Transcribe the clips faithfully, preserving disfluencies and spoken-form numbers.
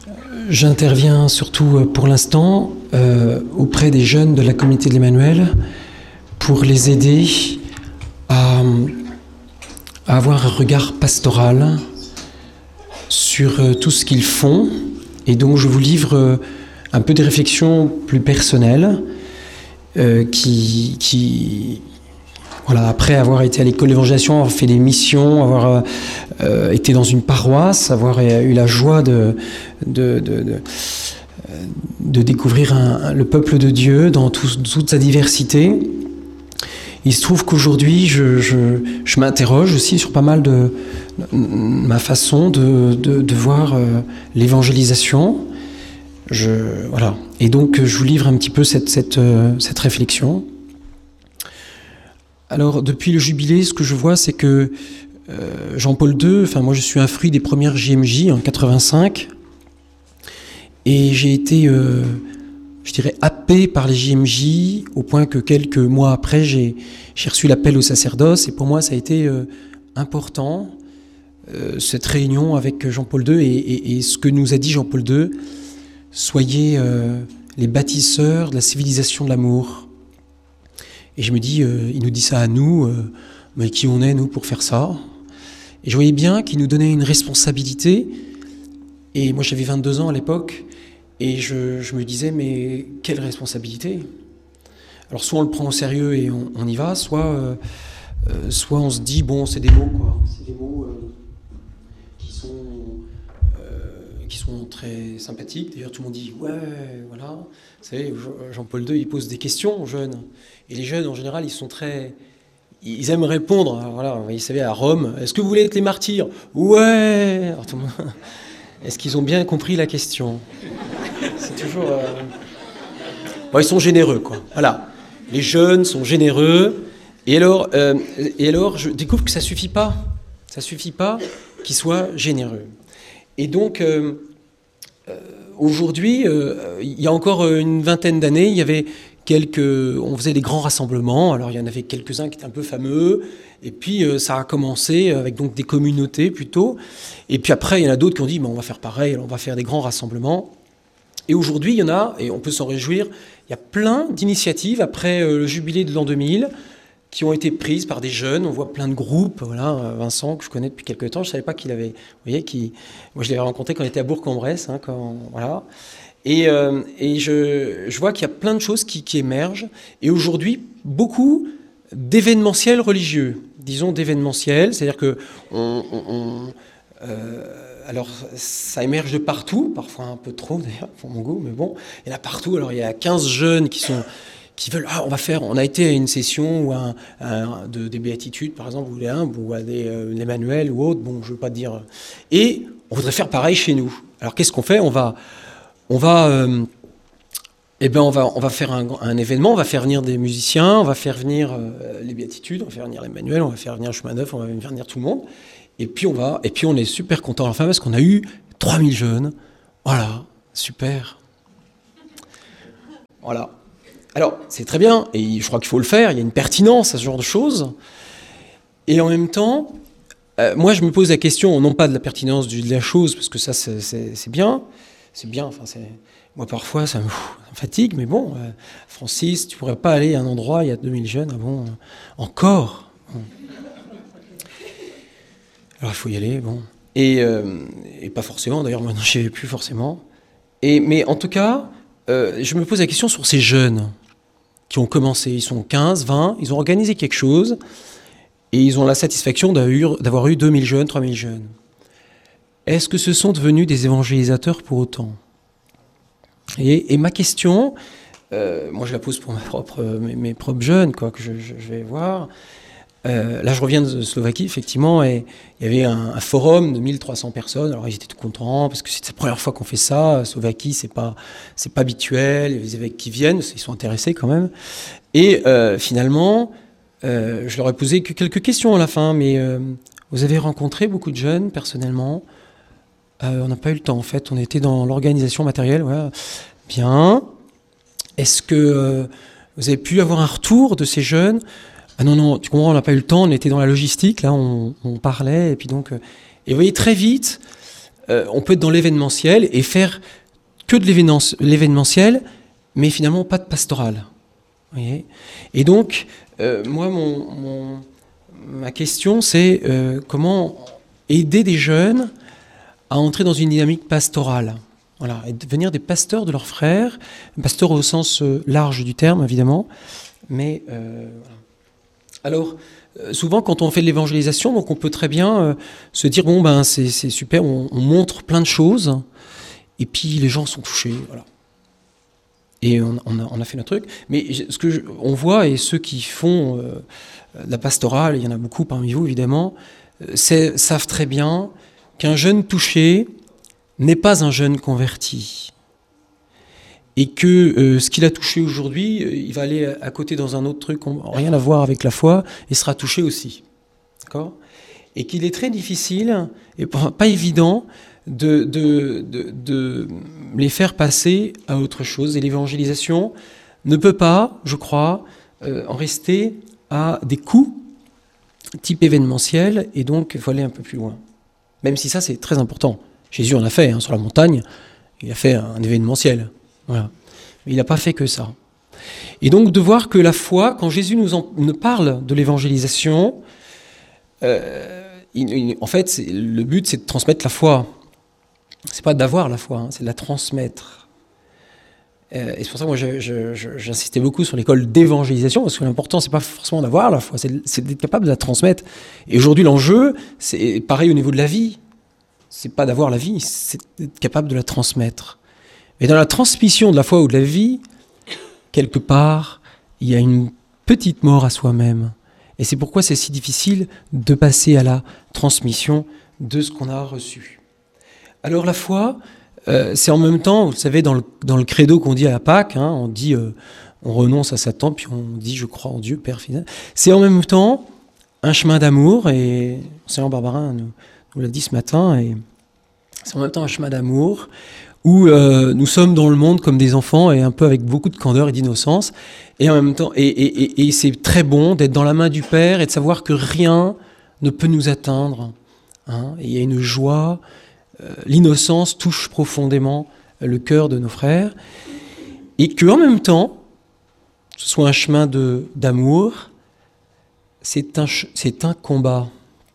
J'interviens surtout pour l'instant euh, auprès des jeunes de la communauté de l'Emmanuel pour les aider à, à avoir un regard pastoral sur euh, tout ce qu'ils font. Et donc je vous livre euh, un peu des réflexions plus personnelles euh, qui, qui, voilà, après avoir été à l'école d'évangélisation, avoir fait des missions, avoir euh, été dans une paroisse, avoir eu la joie de, de, de, de, de découvrir un, le peuple de Dieu dans tout, toute sa diversité. Il se trouve qu'aujourd'hui, je, je, je m'interroge aussi sur pas mal de, de ma façon de, de, de voir euh, l'évangélisation. Je, voilà. Et donc, je vous livre un petit peu cette, cette, euh, cette réflexion. Alors, depuis le jubilé, ce que je vois, c'est que euh, Jean-Paul deux, enfin, moi, je suis un fruit des premières J M J en quatre-vingt-cinq, et j'ai été, euh, je dirais, happé par les J M J, au point que quelques mois après, j'ai, j'ai reçu l'appel au sacerdoce, et pour moi, ça a été euh, important, euh, cette réunion avec Jean-Paul deux, et, et, et ce que nous a dit Jean-Paul deux, soyez euh, les bâtisseurs de la civilisation de l'amour. Et je me dis, euh, il nous dit ça à nous, euh, mais qui on est, nous, pour faire ça? Et je voyais bien qu'il nous donnait une responsabilité. Et moi, j'avais vingt-deux ans à l'époque, et je, je me disais, mais quelle responsabilité? Alors, soit on le prend au sérieux et on, on y va, soit, euh, euh, soit on se dit, bon, c'est des mots, quoi. C'est des mots euh, qui sont, euh, qui sont très sympathiques. D'ailleurs, tout le monde dit, ouais, voilà. Vous savez, Jean-Paul deux, il pose des questions aux jeunes. Et les jeunes, en général, ils sont très... Ils aiment répondre. Alors, voilà, vous savez, à Rome, est-ce que vous voulez être les martyrs? Ouais. Alors, tout le monde... Est-ce qu'ils ont bien compris la question? C'est toujours... Euh... Bon, ils sont généreux, quoi. Voilà. Les jeunes sont généreux. Et alors, euh, et alors je découvre que ça ne suffit pas. Ça ne suffit pas qu'ils soient généreux. Et donc... Euh, euh, Aujourd'hui, euh, il y a encore une vingtaine d'années, il y avait quelques, on faisait des grands rassemblements. Alors il y en avait quelques-uns qui étaient un peu fameux. Et puis euh, ça a commencé avec donc des communautés plutôt. Et puis après, il y en a d'autres qui ont dit, mais on va faire pareil, on va faire des grands rassemblements. Et aujourd'hui, il y en a, et on peut s'en réjouir, il y a plein d'initiatives après euh, le jubilé de l'an deux mille qui ont été prises par des jeunes. On voit plein de groupes. Voilà, Vincent, que je connais depuis quelques temps, je ne savais pas qu'il avait... Vous voyez, qui, moi, je l'avais rencontré quand il était à Bourg-en-Bresse. Hein, quand, voilà. Et, euh, et je, je vois qu'il y a plein de choses qui, qui émergent. Et aujourd'hui, beaucoup d'événementiels religieux. Disons d'événementiels, c'est-à-dire que... On, on, on, euh, alors, ça émerge de partout, parfois un peu trop, d'ailleurs, pour mon goût, mais bon, il y en a partout. Alors, il y a quinze jeunes qui sont... qui veulent, ah, on va faire, on a été à une session ou un, un, de, des béatitudes, par exemple, ou, un, ou à des, euh, l'Emmanuel ou autre, bon, je ne veux pas dire, et on voudrait faire pareil chez nous. Alors, qu'est-ce qu'on fait? On va, on va, euh, eh ben, on va, on va faire un, un événement, on va faire venir des musiciens, on va faire venir euh, les béatitudes, on va faire venir l'Emmanuel, on va faire venir le chemin neuf, on va faire venir tout le monde, et puis on va, et puis on est super content enfin parce qu'on a eu trois mille jeunes, voilà, super, voilà. Alors, c'est très bien, et je crois qu'il faut le faire, il y a une pertinence à ce genre de choses. Et en même temps, euh, moi je me pose la question, non pas de la pertinence de la chose, parce que ça c'est, c'est, c'est bien, c'est bien, enfin c'est... Moi parfois ça me, ça me fatigue, mais bon, euh, Francis, tu pourrais pas aller à un endroit, il y a deux mille jeunes, ah bon, euh, encore bon. Alors il faut y aller, bon. Et, euh, et pas forcément, d'ailleurs maintenant je n'y vais plus forcément. Et, mais en tout cas, euh, je me pose la question sur ces jeunes qui ont commencé, ils sont quinze, vingt, ils ont organisé quelque chose et ils ont la satisfaction d'avoir eu, d'avoir eu deux mille jeunes, trois mille jeunes. Est-ce que ce sont devenus des évangélisateurs pour autant? et, et ma question, euh, moi je la pose pour ma propre, mes, mes propres jeunes, quoi, que je, je, je vais voir. Euh, là je reviens de Slovaquie, effectivement, et il y avait un, un forum de mille trois cents personnes. Alors ils étaient tout contents parce que c'est la première fois qu'on fait ça. Slovaquie, c'est pas, c'est pas habituel. Il y a les évêques qui viennent, ils sont intéressés quand même. Et euh, finalement, euh, je leur ai posé que quelques questions à la fin. Mais euh, vous avez rencontré beaucoup de jeunes personnellement? euh, On n'a pas eu le temps en fait. On était dans l'organisation matérielle. Ouais. Bien. Est-ce que euh, vous avez pu avoir un retour de ces jeunes? Ah non, non, tu comprends, on n'a pas eu le temps, on était dans la logistique, là, on, on parlait, et puis donc... Euh, et vous voyez, très vite, euh, on peut être dans l'événementiel et faire que de l'événemence- l'événementiel, mais finalement pas de pastoral. Vous voyez ? Et donc, euh, moi, mon, mon- ma question, c'est euh, comment aider des jeunes à entrer dans une dynamique pastorale. Voilà, et devenir des pasteurs de leurs frères, pasteurs au sens euh, large du terme, évidemment. Mais euh, voilà. Alors, euh, souvent, quand on fait de l'évangélisation, donc on peut très bien euh, se dire bon ben c'est, c'est super, on, on montre plein de choses, et puis les gens sont touchés, voilà. Et on, on, a, on a fait notre truc. Mais ce que je, on voit, et ceux qui font euh, la pastorale, il y en a beaucoup parmi vous évidemment, c'est, savent très bien qu'un jeune touché n'est pas un jeune converti. Et que euh, ce qu'il a touché aujourd'hui, euh, il va aller à côté dans un autre truc, rien à voir avec la foi, et sera touché aussi. D'accord ? Et qu'il est très difficile, et pas évident, de, de, de, de les faire passer à autre chose. Et l'évangélisation ne peut pas, je crois, euh, en rester à des coups type événementiel, et donc il faut aller un peu plus loin. Même si ça, c'est très important. Jésus en a fait, hein, sur la montagne, il a fait un événementiel. Voilà. Mais il n'a pas fait que ça. Et donc de voir que la foi, quand Jésus nous, en, nous parle de l'évangélisation, euh, il, il, en fait, c'est, le but, c'est de transmettre la foi. C'est pas d'avoir la foi, hein, c'est de la transmettre. Euh, et c'est pour ça que moi, je, je, je, j'insistais beaucoup sur l'école d'évangélisation, parce que l'important, c'est pas forcément d'avoir la foi, c'est, c'est d'être capable de la transmettre. Et aujourd'hui, l'enjeu, c'est pareil au niveau de la vie. C'est pas d'avoir la vie, c'est d'être capable de la transmettre. Mais dans la transmission de la foi ou de la vie, quelque part, il y a une petite mort à soi-même. Et c'est pourquoi c'est si difficile de passer à la transmission de ce qu'on a reçu. Alors la foi, euh, c'est en même temps, vous savez, dans le, dans le credo qu'on dit à la Pâque, hein, on dit, euh, on renonce à Satan, puis on dit, je crois en Dieu, Père, Fils. C'est en même temps un chemin d'amour, et le Seigneur Barbarin nous, nous l'a dit ce matin, et c'est en même temps un chemin d'amour, où euh, nous sommes dans le monde comme des enfants et un peu avec beaucoup de candeur et d'innocence, et en même temps, et, et, et, et c'est très bon d'être dans la main du Père et de savoir que rien ne peut nous atteindre. Hein, et il y a une joie, euh, l'innocence touche profondément le cœur de nos frères, et qu'en même temps, ce soit un chemin de, d'amour, c'est un, c'est un combat.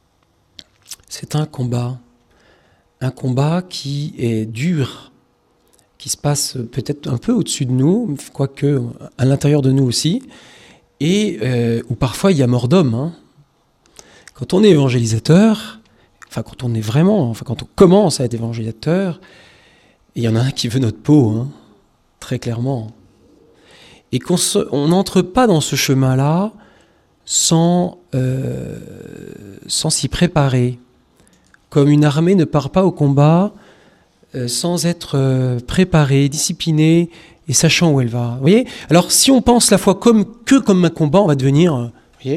C'est un combat. Un combat qui est dur, qui se passe peut-être un peu au-dessus de nous, quoique à l'intérieur de nous aussi, et euh, où parfois il y a mort d'homme. Hein. Quand on est évangélisateur, enfin quand on est vraiment, enfin quand on commence à être évangélisateur, il y en a un qui veut notre peau, hein, très clairement. Et qu'on on n'entre pas dans ce chemin-là sans, euh, sans s'y préparer. Comme une armée ne part pas au combat euh, sans être euh, préparée, disciplinée et sachant où elle va. Vous voyez ? Alors, si on pense la foi comme, que comme un combat, on va devenir... Euh, vous voyez ?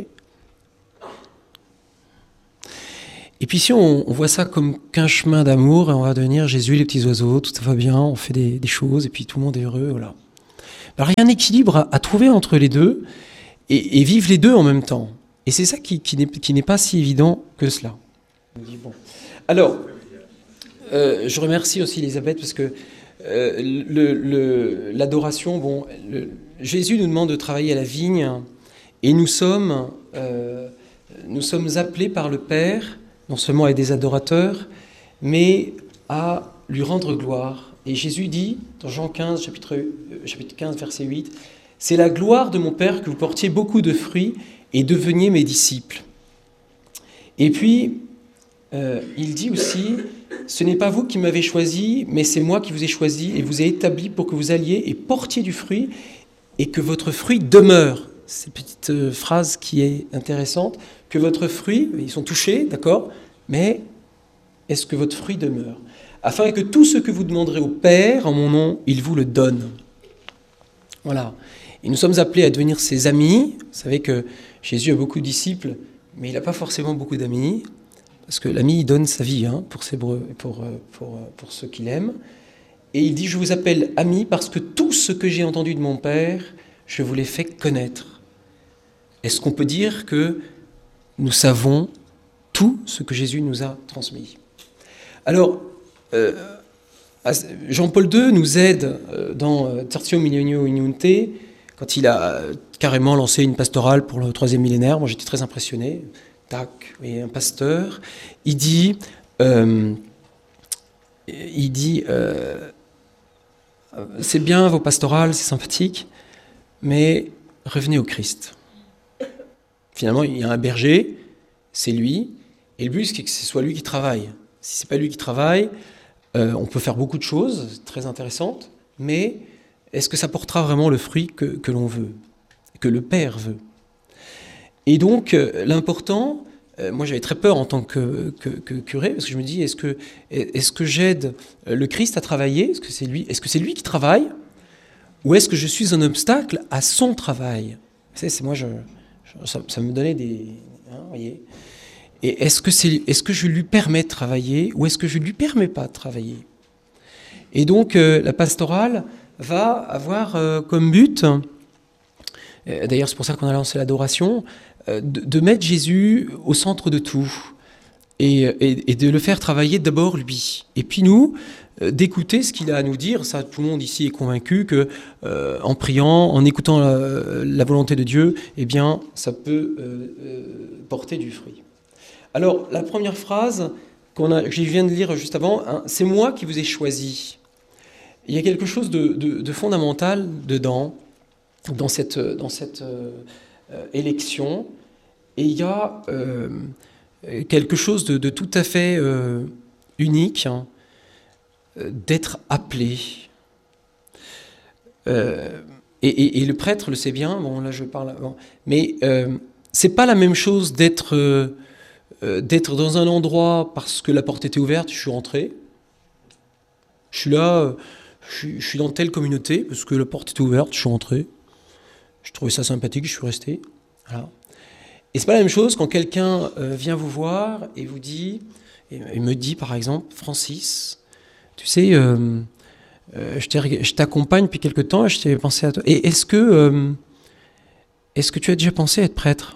Et puis si on, on voit ça comme qu'un chemin d'amour, on va devenir Jésus et les petits oiseaux, tout va bien, on fait des, des choses et puis tout le monde est heureux. Voilà. Alors, il y a un équilibre à, à trouver entre les deux et, et vivre les deux en même temps. Et c'est ça qui, qui, n'est, qui n'est pas si évident que cela. Bon. Alors... Euh, je remercie aussi Elisabeth parce que euh, le, le, l'adoration, bon, le, Jésus nous demande de travailler à la vigne et nous sommes, euh, nous sommes appelés par le Père, non seulement à être des adorateurs, mais à lui rendre gloire. Et Jésus dit, dans Jean quinze, chapitre, euh, chapitre quinze, verset huit, « C'est la gloire de mon Père que vous portiez beaucoup de fruits et deveniez mes disciples. » Et puis, euh, il dit aussi... Ce n'est pas vous qui m'avez choisi, mais c'est moi qui vous ai choisi et vous ai établi pour que vous alliez et portiez du fruit et que votre fruit demeure. C'est une petite euh, phrase qui est intéressante. Que votre fruit, ils sont touchés, d'accord, mais est-ce que votre fruit demeure ? Afin que tout ce que vous demanderez au Père en mon nom, il vous le donne. Voilà. Et nous sommes appelés à devenir ses amis. Vous savez que Jésus a beaucoup de disciples, mais il n'a pas forcément beaucoup d'amis. Parce que l'ami, il donne sa vie hein, pour ses breux, pour, pour, pour ceux qu'il aime. Et il dit, je vous appelle ami parce que tout ce que j'ai entendu de mon Père, je vous l'ai fait connaître. Est-ce qu'on peut dire que nous savons tout ce que Jésus nous a transmis ? Alors, euh, Jean-Paul deux nous aide dans Tertio Millennio Uniunte, quand il a carrément lancé une pastorale pour le troisième millénaire. Moi, j'étais très impressionné. Tac, et un pasteur, il dit, euh, il dit, euh, c'est bien vos pastorales, c'est sympathique, mais revenez au Christ. Finalement, il y a un berger, c'est lui, et le but, c'est que ce soit lui qui travaille. Si c'est pas lui qui travaille, euh, on peut faire beaucoup de choses très intéressantes, mais est-ce que ça portera vraiment le fruit que, que l'on veut, que le Père veut? Et donc, euh, l'important, euh, moi j'avais très peur en tant que, que, que curé, parce que je me dis, est-ce que, est-ce que j'aide le Christ à travailler? Est-ce que c'est lui, est-ce que c'est lui qui travaille? Ou est-ce que je suis un obstacle à son travail? C'est, c'est moi, je, je, ça, ça me donnait des... Hein, voyez. Et est-ce que, c'est, est-ce que je lui permets de travailler, ou est-ce que je ne lui permets pas de travailler? Et donc, euh, la pastorale va avoir euh, comme but, euh, d'ailleurs c'est pour ça qu'on a lancé l'adoration, euh, de, de mettre Jésus au centre de tout, et, et, et de le faire travailler d'abord lui. Et puis nous, euh, d'écouter ce qu'il a à nous dire. Ça, tout le monde ici est convaincu que euh, en priant, en écoutant la, la volonté de Dieu, eh bien, ça peut euh, euh, porter du fruit. Alors, la première phrase qu'on a, que je viens de lire juste avant, hein, c'est moi qui vous ai choisi. Il y a quelque chose de, de, de fondamental dedans, dans cette, dans cette euh, élection, et il y a euh, quelque chose de, de tout à fait euh, unique, hein, d'être appelé. Euh, et, et, et le prêtre le sait bien, bon là je parle, bon, mais euh, c'est pas la même chose d'être, euh, d'être dans un endroit parce que la porte était ouverte, je suis rentré, je suis là... Euh, Je suis dans telle communauté, parce que la porte était ouverte, je suis rentré. Je trouvais ça sympathique, je suis resté. Voilà. Et c'est pas la même chose quand quelqu'un euh, vient vous voir et vous dit, et, et me dit par exemple, Francis, tu sais, euh, euh, je, je t'accompagne depuis quelque temps et je t'ai pensé à toi. Et est-ce que, euh, est-ce que tu as déjà pensé à être prêtre?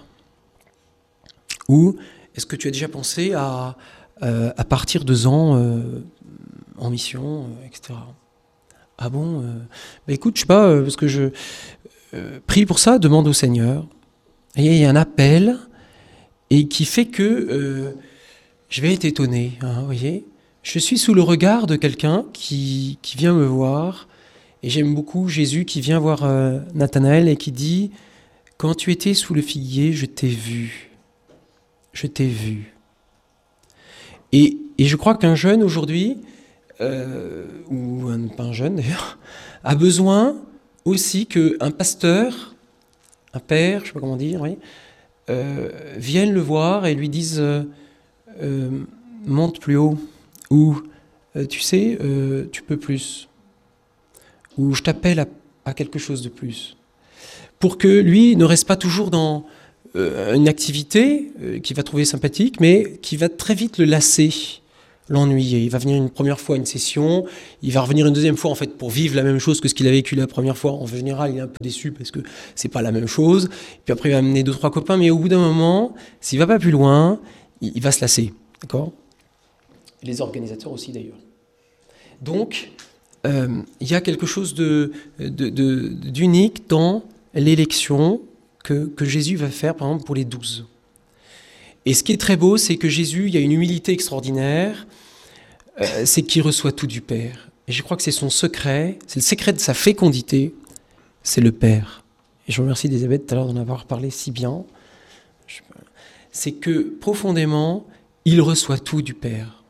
Ou est-ce que tu as déjà pensé à, euh, à partir de ans euh, en mission, euh, et cetera. Ah bon euh, bah écoute, je sais pas, euh, parce que je euh, prie pour ça, demande au Seigneur. Et il y a un appel, et qui fait que euh, je vais être étonné, hein, vous voyez. Je suis sous le regard de quelqu'un qui, qui vient me voir, et j'aime beaucoup Jésus qui vient voir euh, Nathanaël et qui dit « Quand tu étais sous le figuier, je t'ai vu. Je t'ai vu. » Et, et je crois qu'un jeune aujourd'hui... Euh, ou un, pas un jeune d'ailleurs, a besoin aussi qu'un pasteur, un père, je ne sais pas comment dire, oui, euh, vienne le voir et lui dise euh, euh, monte plus haut, ou euh, tu sais, euh, tu peux plus, ou je t'appelle à, à quelque chose de plus, pour que lui ne reste pas toujours dans euh, une activité euh, qu'il va trouver sympathique, mais qui va très vite le lasser, l'ennuyer. Il va venir une première fois à une session, il va revenir une deuxième fois en fait pour vivre la même chose que ce qu'il a vécu la première fois. En général, il est un peu déçu parce que c'est pas la même chose. Puis après, il va amener deux trois copains, mais au bout d'un moment, s'il va pas plus loin, il, il va se lasser, d'accord? Les organisateurs aussi d'ailleurs. Donc, euh, il y a quelque chose de, de, de, d'unique dans l'élection que, que Jésus va faire, par exemple, pour les douze. Et ce qui est très beau, c'est que Jésus, il y a une humilité extraordinaire, euh, c'est qu'il reçoit tout du Père. Et je crois que c'est son secret, c'est le secret de sa fécondité, c'est le Père. Et je vous remercie d'Elisabeth tout à l'heure d'en avoir parlé si bien. C'est que profondément, il reçoit tout du Père.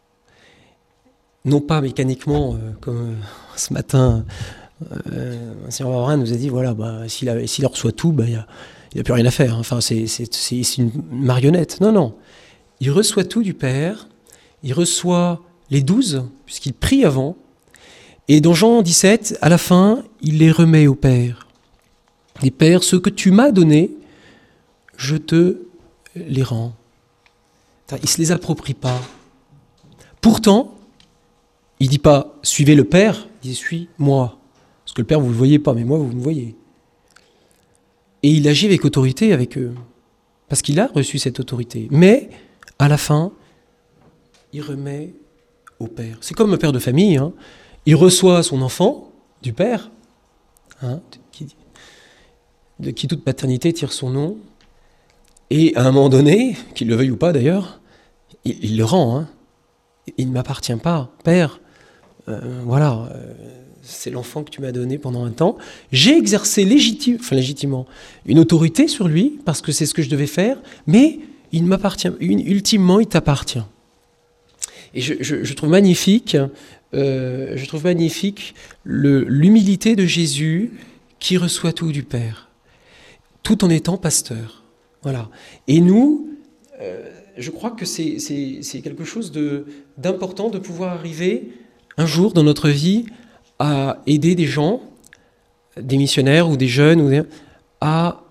Non pas mécaniquement, euh, comme euh, ce matin, euh, Seigneur Barbara nous a dit, voilà, bah, s'il, a, s'il reçoit tout, bah, il y a... il n'a plus rien à faire, enfin, c'est, c'est, c'est, c'est une marionnette. Non, non. Il reçoit tout du Père, il reçoit les douze, puisqu'il prie avant, et dans Jean dix-sept, à la fin, il les remet au Père. Les Pères, ce que tu m'as donné, je te les rends. Il ne se les approprie pas. Pourtant, il ne dit pas « suivez le Père », il dit « suis-moi ». Parce que le Père, vous ne le voyez pas, mais moi, vous me voyez. Et il agit avec autorité avec eux, parce qu'il a reçu cette autorité. Mais, à la fin, il remet au Père. C'est comme un père de famille, hein. Il reçoit son enfant du Père, hein, qui, de qui toute paternité tire son nom, et à un moment donné, qu'il le veuille ou pas d'ailleurs, il, il le rend. Hein. Il ne m'appartient pas, Père. Euh, voilà, euh, c'est l'enfant que tu m'as donné pendant un temps. J'ai exercé légitime, enfin, légitimement une autorité sur lui, parce que c'est ce que je devais faire, mais il m'appartient, ultimement, il t'appartient. Et je, je, je trouve magnifique, euh, je trouve magnifique le, l'humilité de Jésus qui reçoit tout du Père, tout en étant pasteur. Voilà. Et nous, euh, je crois que c'est, c'est, c'est quelque chose de, d'important de pouvoir arriver un jour dans notre vie à aider des gens, des missionnaires ou des jeunes, ou des, à,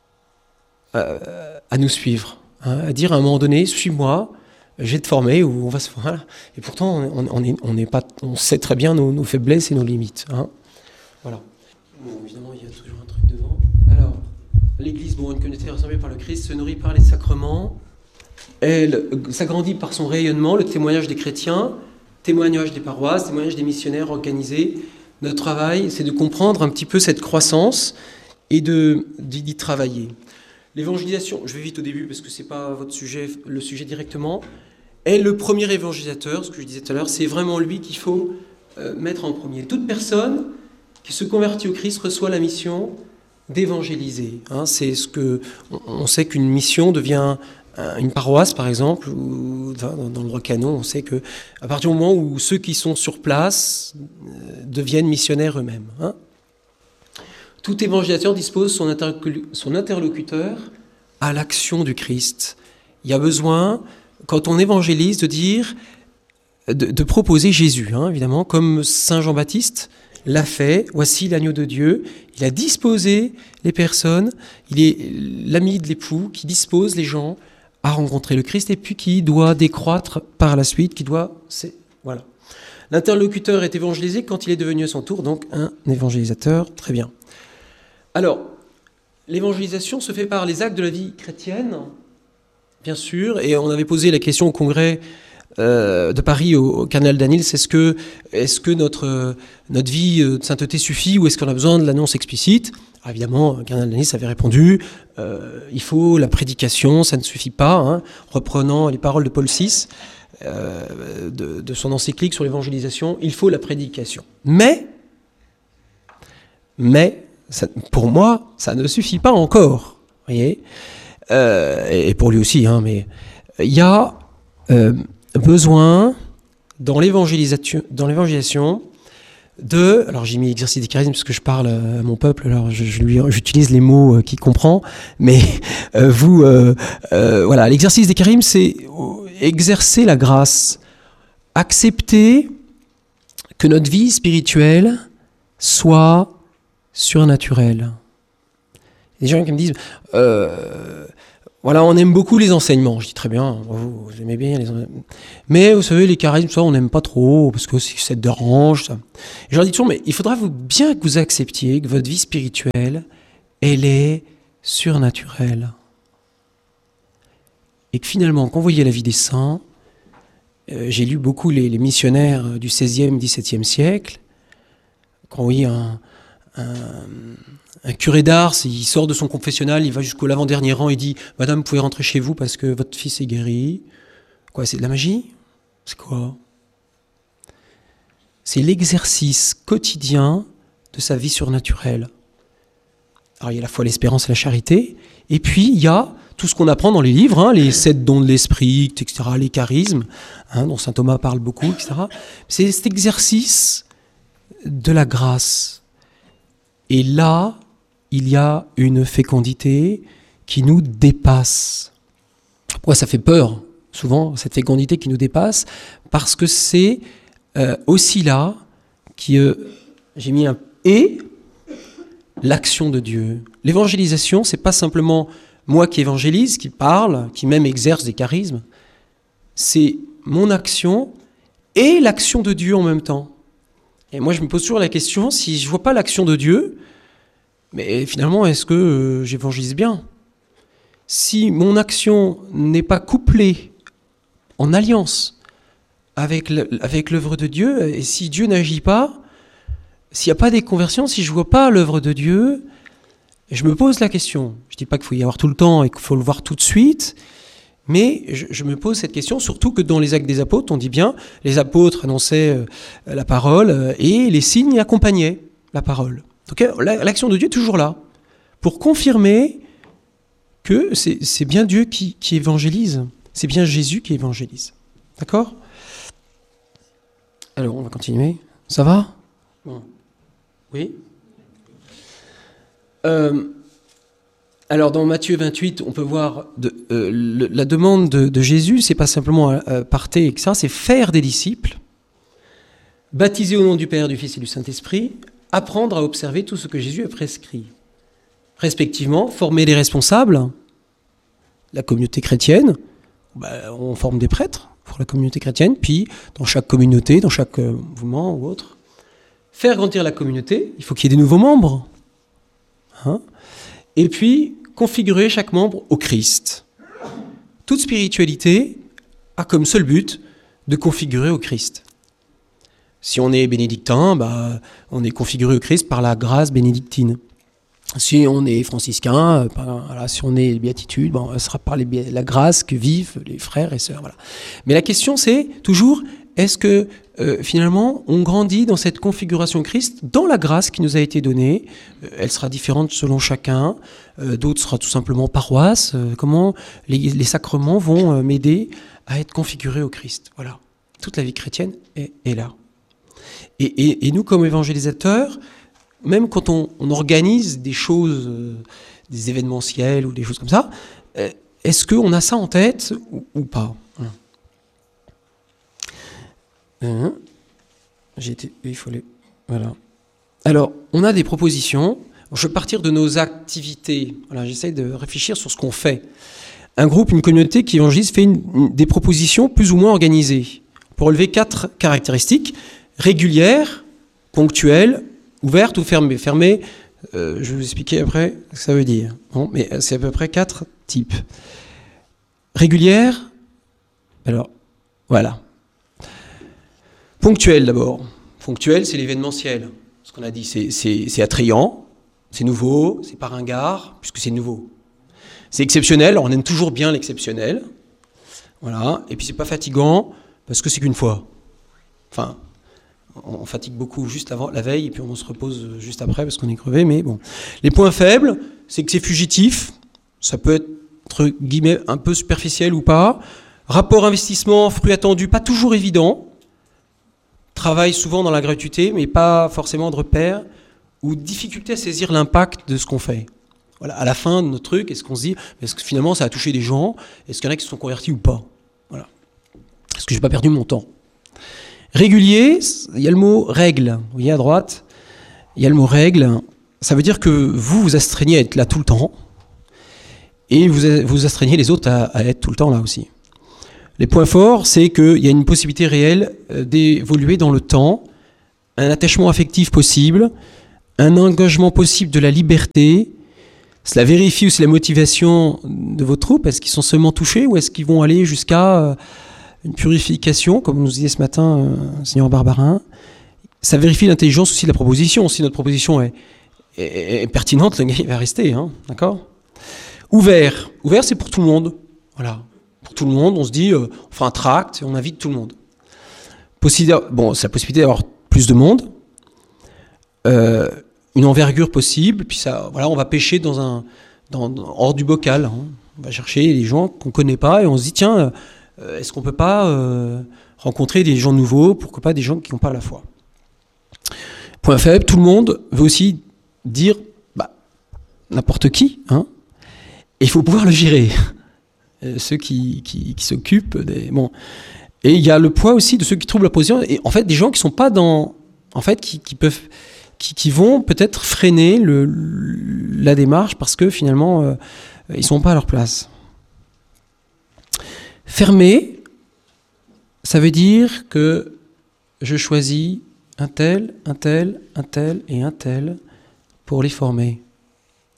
à, à nous suivre, hein, à dire à un moment donné, suis-moi, je vais te former, ou on va se voilà. Et pourtant, on, on, est, on, est pas, on sait très bien nos, nos faiblesses et nos limites. Hein. Voilà. Bon, évidemment, il y a toujours un truc devant. Alors, l'Église, bon, une communauté rassemblée par le Christ, se nourrit par les sacrements. Elle s'agrandit par son rayonnement, le témoignage des chrétiens, témoignage des paroisses, témoignage des missionnaires organisés. Notre travail, c'est de comprendre un petit peu cette croissance et de, d'y travailler. L'évangélisation, je vais vite au début parce que ce n'est pas votre sujet, le sujet directement, est le premier évangélisateur, ce que je disais tout à l'heure, c'est vraiment lui qu'il faut euh, mettre en premier. Toute personne qui se convertit au Christ reçoit la mission d'évangéliser. Hein, c'est ce que, on, on sait qu'une mission devient une paroisse, par exemple, ou dans le droit canon, on sait que à partir du moment où ceux qui sont sur place euh, deviennent missionnaires eux-mêmes. Hein. Tout évangélisateur dispose son, interlocu- son interlocuteur à l'action du Christ. Il y a besoin, quand on évangélise, de dire, de, de proposer Jésus, hein, évidemment, comme Saint Jean-Baptiste l'a fait. Voici l'agneau de Dieu. Il a disposé les personnes. Il est l'ami de l'époux qui dispose les gens à rencontrer le Christ et puis qui doit décroître par la suite, qui doit... C'est, voilà. L'interlocuteur est évangélisé quand il est devenu à son tour, donc un évangélisateur. Très bien. Alors, l'évangélisation se fait par les actes de la vie chrétienne, bien sûr, et on avait posé la question au congrès euh, de Paris, au, au cardinal Danils, est-ce que, est-ce que notre, notre vie de sainteté suffit ou est-ce qu'on a besoin de l'annonce explicite ? Alors évidemment, le cardinal Danils avait répondu, euh, il faut la prédication, ça ne suffit pas, hein, reprenant les paroles de Paul six, euh, de, de son encyclique sur l'évangélisation, il faut la prédication. Mais, mais, ça, pour moi, ça ne suffit pas encore, vous voyez, euh, et pour lui aussi, hein, mais il y a euh, besoin dans l'évangélisation, dans l'évangélisation de, alors j'ai mis exercice des charismes parce que je parle à mon peuple, alors je, je lui, j'utilise les mots euh, qu'il comprend, mais euh, vous, euh, euh, voilà, l'exercice des charismes, c'est exercer la grâce, accepter que notre vie spirituelle soit surnaturelle. Il y a des gens qui me disent, euh, voilà, on aime beaucoup les enseignements. Je dis très bien, vous, vous aimez bien les enseignements. Mais vous savez, les charismes, ça, on n'aime pas trop, parce que ça dérange. Ça. Et je leur dis toujours, mais il faudra vous, bien que vous acceptiez que votre vie spirituelle, elle est surnaturelle. Et que finalement, quand vous voyez la vie des saints, euh, j'ai lu beaucoup les, les missionnaires du seizième, dix-septième siècle, quand vous voyez un... un Un curé d'Ars, il sort de son confessionnal, il va jusqu'au l'avant-dernier rang et dit « Madame, vous pouvez rentrer chez vous parce que votre fils est guéri. » Quoi, c'est de la magie ? C'est quoi ? C'est l'exercice quotidien de sa vie surnaturelle. Alors, il y a à la fois l'espérance et la charité, et puis il y a tout ce qu'on apprend dans les livres, hein, les sept dons de l'esprit, et cetera, les charismes, hein, dont saint Thomas parle beaucoup, et cetera. C'est cet exercice de la grâce. Et là, il y a une fécondité qui nous dépasse. Pourquoi ça fait peur, souvent, cette fécondité qui nous dépasse ? Parce que c'est euh, aussi là qui, euh, j'ai mis un « et » l'action de Dieu. L'évangélisation, c'est pas simplement moi qui évangélise, qui parle, qui même exerce des charismes. C'est mon action et l'action de Dieu en même temps. Et moi, je me pose toujours la question, si je ne vois pas l'action de Dieu, mais finalement, est-ce que euh, j'évangélise bien ? Si mon action n'est pas couplée en alliance avec, le, avec l'œuvre de Dieu. Et si Dieu n'agit pas, s'il n'y a pas des conversions, si je ne vois pas l'œuvre de Dieu, je me pose la question. Je ne dis pas qu'il faut y avoir tout le temps et qu'il faut le voir tout de suite, mais je, je me pose cette question, surtout que dans les Actes des Apôtres, on dit bien, les apôtres annonçaient euh, la parole euh, et les signes accompagnaient la parole. Donc l'action de Dieu est toujours là, pour confirmer que c'est, c'est bien Dieu qui, qui évangélise, c'est bien Jésus qui évangélise. D'accord ? Alors, on va continuer. Ça va ? Bon. Oui ? euh, Alors, dans Matthieu vingt-huit, on peut voir de, euh, le, la demande de, de Jésus, c'est pas simplement euh, partez, et ça, c'est faire des disciples, baptiser au nom du Père, du Fils et du Saint-Esprit, apprendre à observer tout ce que Jésus a prescrit. Respectivement, former les responsables, la communauté chrétienne, ben, on forme des prêtres pour la communauté chrétienne, puis dans chaque communauté, dans chaque euh, mouvement ou autre, faire grandir la communauté, il faut qu'il y ait des nouveaux membres, hein, et puis configurer chaque membre au Christ. Toute spiritualité a comme seul but de configurer au Christ. Si on est bénédictin, bah, on est configuré au Christ par la grâce bénédictine. Si on est franciscain, euh, par, voilà, si on est béatitude, bon, ce sera par les, la grâce que vivent les frères et sœurs. Voilà. Mais la question c'est toujours, est-ce que euh, finalement on grandit dans cette configuration Christ, dans la grâce qui nous a été donnée? euh, Elle sera différente selon chacun, euh, d'autres sera tout simplement paroisse. Euh, comment les, les sacrements vont euh, m'aider à être configuré au Christ? Voilà. Toute la vie chrétienne est, est là. Et, et, et nous, comme évangélisateurs, même quand on, on organise des choses, euh, des événementiels ou des choses comme ça, euh, est-ce qu'on a ça en tête ou, ou pas? euh, J'ai été, il faut les, voilà. Alors, on a des propositions. Je vais partir de nos activités. Voilà, j'essaie de réfléchir sur ce qu'on fait. Un groupe, une communauté qui évangélise fait une, une, des propositions plus ou moins organisées pour relever quatre caractéristiques: régulière, ponctuelle, ouverte ou fermée. Fermée, euh, je vais vous expliquer après ce que ça veut dire. Bon, mais c'est à peu près quatre types. Régulière, alors, voilà. Ponctuelle d'abord. Ponctuelle, c'est l'événementiel. Ce qu'on a dit, c'est, c'est, c'est attrayant, c'est nouveau, c'est pas ringard, puisque c'est nouveau. C'est exceptionnel, on aime toujours bien l'exceptionnel. Voilà, et puis c'est pas fatigant, parce que c'est qu'une fois. Enfin, on fatigue beaucoup juste avant la veille et puis on se repose juste après parce qu'on est crevé, mais bon. Les points faibles, c'est que c'est fugitif, ça peut être entre guillemets un peu superficiel ou pas. Rapport investissement, fruit attendu, pas toujours évident. Travail souvent dans la gratuité, mais pas forcément de repère. Ou difficulté à saisir l'impact de ce qu'on fait. Voilà, à la fin de notre truc, est-ce qu'on se dit, est-ce que finalement ça a touché des gens? Est-ce qu'il y en a qui se sont convertis ou pas? Voilà. Est-ce que j'ai pas perdu mon temps? Régulier, il y a le mot règle. Vous voyez à droite, il y a le mot règle. Ça veut dire que vous vous astreignez à être là tout le temps et vous vous astreignez les autres à, à être tout le temps là aussi. Les points forts, c'est qu'il y a une possibilité réelle d'évoluer dans le temps, un attachement affectif possible, un engagement possible de la liberté. Cela vérifie aussi la motivation de vos troupes. Est-ce qu'ils sont seulement touchés ou est-ce qu'ils vont aller jusqu'à une purification, comme nous disait ce matin euh, Seigneur Barbarin? Ça vérifie l'intelligence aussi de la proposition. Si notre proposition est, est, est pertinente, le gars il va rester, hein, d'accord? Ouvert. Ouvert, c'est pour tout le monde. Voilà. Pour tout le monde, on se dit, euh, on fait un tract et on invite tout le monde. Possibilité, bon, c'est la possibilité d'avoir plus de monde, euh, une envergure possible, puis ça, voilà, on va pêcher dans un, dans, hors du bocal. Hein. On va chercher les gens qu'on ne connaît pas et on se dit, tiens, euh, est-ce qu'on ne peut pas euh, rencontrer des gens nouveaux, pourquoi pas des gens qui n'ont pas la foi? Point faible, tout le monde veut aussi dire, bah, n'importe qui, hein, et il faut pouvoir le gérer. Euh, ceux qui, qui, qui s'occupent des... Bon. Et il y a le poids aussi de ceux qui trouvent la position, et en fait, des gens qui sont pas dans... En fait, qui, qui peuvent... Qui, qui vont peut-être freiner le, la démarche parce que finalement, euh, ils sont pas à leur place. Fermé, ça veut dire que je choisis un tel, un tel, un tel et un tel pour les former.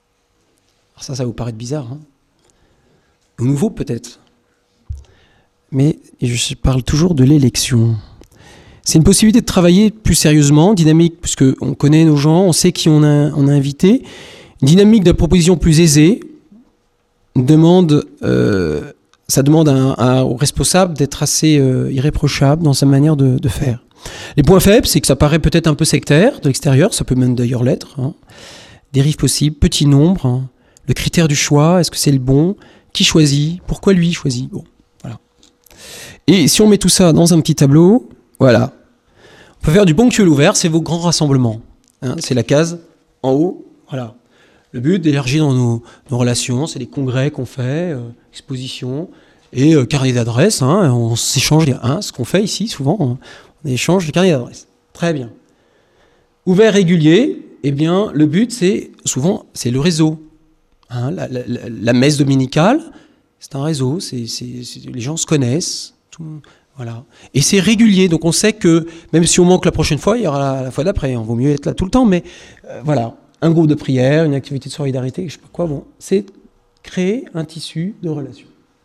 Alors ça, ça va vous paraître bizarre, hein? Ou nouveau peut-être. mais je parle toujours de l'élection. C'est une possibilité de travailler plus sérieusement, dynamique, puisque on connaît nos gens, on sait qui on a, on a invité. Une dynamique de proposition plus aisée demande, euh, ça demande à, à, au responsable d'être assez euh, irréprochable dans sa manière de, de faire. Les points faibles, c'est que ça paraît peut-être un peu sectaire de l'extérieur, ça peut même d'ailleurs l'être. Hein. Dérive possible, petit nombre, hein. Le critère du choix, est-ce que c'est le bon? Qui choisit? Pourquoi lui choisit? Bon, voilà. Et si on met tout ça dans un petit tableau, voilà. On peut faire du ponctuel ouvert, c'est vos grands rassemblements. Hein, c'est la case en haut, voilà. Le but d'élargir dans nos, nos relations, c'est les congrès qu'on fait, euh, expositions et euh, carnet d'adresses. Hein, on s'échange, hein, ce qu'on fait ici souvent, on, on échange les carnets d'adresses. Très bien. Ouvert régulier, eh bien, le but, c'est souvent, c'est le réseau. Hein, la, la, la messe dominicale, c'est un réseau, c'est, c'est, c'est, les gens se connaissent, tout, voilà. Et c'est régulier, donc on sait que même si on manque la prochaine fois, il y aura la, la fois d'après. On vaut mieux être là tout le temps, mais euh, voilà, un groupe de prière, une activité de solidarité, je sais pas quoi. Bon, c'est créer un tissu de relations.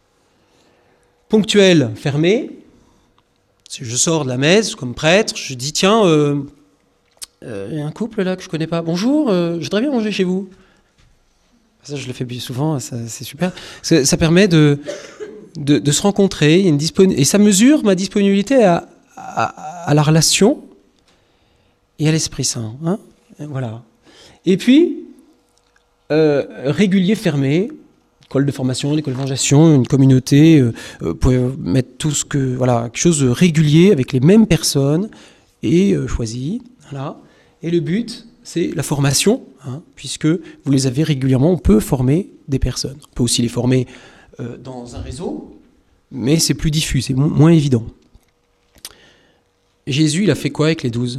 Ponctuel, fermé. Si je sors de la messe comme prêtre, je dis tiens, il euh, euh, y a un couple là que je connais pas. Bonjour, euh, je voudrais bien manger chez vous. Ça, je le fais souvent, ça, c'est super. Ça, ça permet de, de, de se rencontrer, il y a une dispon... et ça mesure ma disponibilité à, à, à la relation et à l'Esprit Saint. Hein, voilà. Et puis, euh, régulier, fermé, école de formation, école d'évangélisation, une communauté, euh, vous pouvez mettre tout ce que... Voilà, quelque chose de régulier avec les mêmes personnes et euh, choisi. Voilà. Et le but, c'est la formation, hein, puisque vous les avez régulièrement, on peut former des personnes. On peut aussi les former euh, dans un réseau, mais c'est plus diffus, c'est mo- moins évident. Jésus, il a fait quoi avec les douze?